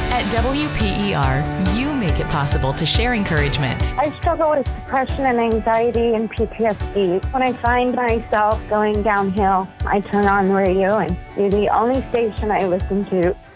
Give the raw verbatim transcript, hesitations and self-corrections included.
At W P E R, you make it possible to share encouragement. I struggle with depression and anxiety and P T S D. When I find myself going downhill, I turn on the radio and you're the only station I listen to.